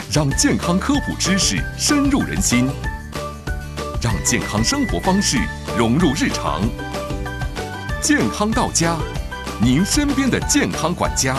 让健康科普知识深入人心，让健康生活方式融入日常。健康到家，您身边的健康管家。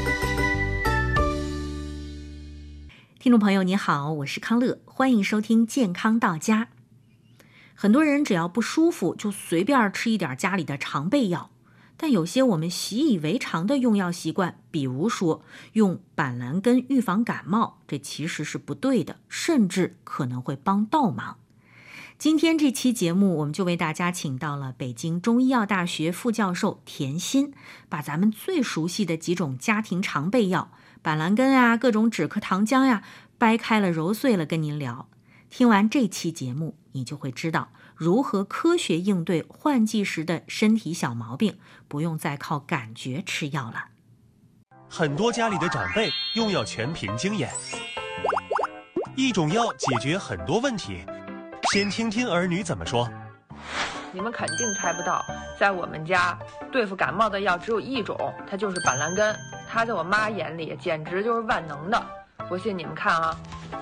听众朋友你好，我是康乐，欢迎收听健康到家。很多人只要不舒服就随便吃一点家里的常备药，但有些我们习以为常的用药习惯，比如说用板蓝根预防感冒，这其实是不对的，甚至可能会帮倒忙。今天这期节目我们就为大家请到了北京中医药大学副教授田心，把咱们最熟悉的几种家庭常备药板蓝根啊，各种止咳糖浆呀，掰开了揉碎了跟您聊。听完这期节目，你就会知道如何科学应对换季时的身体小毛病，不用再靠感觉吃药了。 很多家里的长辈用药全凭经验，一种药解决很多问题。先听听儿女怎么说。 你们肯定猜不到，在我们家对付感冒的药只有一种，它就是板蓝根。它在我妈眼里简直就是万能的。不信你们看啊，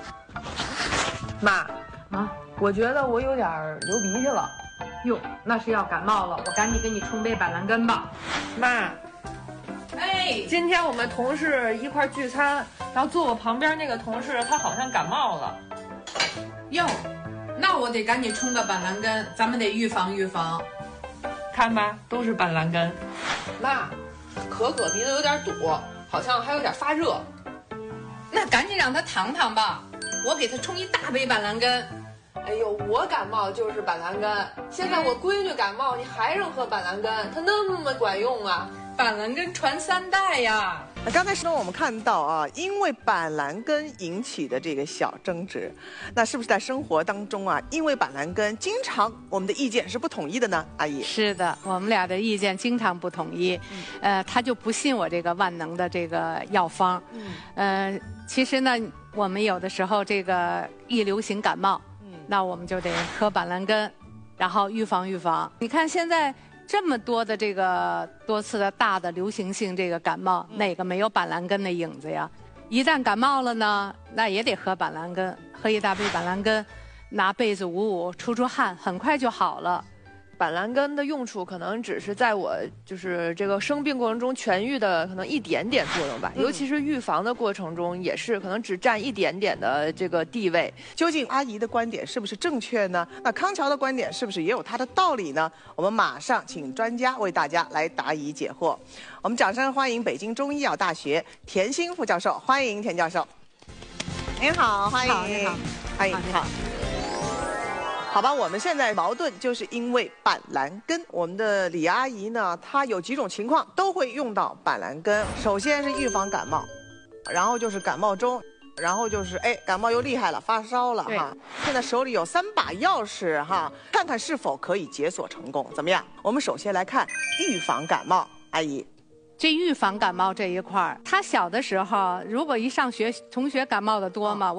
妈啊，我觉得我有点流鼻涕了。 哟，那是要感冒了，我赶紧给你冲杯板蓝根吧。 妈，哎，今天我们同事一块聚餐，然后坐我旁边那个同事他好像感冒了。 哟，那我得赶紧冲个板蓝根，咱们得预防预防。 看吧，都是板蓝根。妈，可可鼻子有点堵，好像还有点发热。 那赶紧让他躺躺吧，我给他冲一大杯板蓝根。 哎呦，我感冒就是板蓝根，现在我闺女感冒，你还让喝板蓝根，它那么管用啊！ 板蓝根传3代呀。 刚才我们看到啊，因为板蓝根引起的这个小争执，那是不是在生活当中啊，因为板蓝根经常我们的意见是不统一的呢？阿姨， 是的，我们俩的意见经常不统一。他就不信我这个万能的这个药方。其实呢，我们有的时候这个一流行感冒，那我们就得喝板蓝根，然后预防预防。你看现在这么多的这个多次的大的流行性这个感冒，哪个没有板蓝根的影子呀？一旦感冒了呢，那也得喝板蓝根，喝一大杯板蓝根，拿被子捂捂，出汗，很快就好了。 板蓝根的用处可能只是在我就是这个生病过程中痊愈的可能一点点作用吧，尤其是预防的过程中也是可能只占一点点的这个地位。 究竟阿姨的观点是不是正确呢？那康桥的观点是不是也有它的道理呢？我们马上请专家为大家来答疑解惑。我们掌声欢迎北京中医药大学田心副教授，欢迎田教授。您好，欢迎。 你好， 欢迎，你好。好吧，我们现在矛盾就是因为板蓝根。我们的李阿姨呢，她有几种情况都会用到板蓝根。首先是预防感冒，然后就是感冒中，然后就是感冒又厉害了，发烧了哈。现在手里有3把钥匙哈，看看是否可以解锁成功，怎么样？我们首先来看预防感冒，阿姨。 这预防感冒这一块儿，他小的时候如果一上学，同学感冒的多嘛，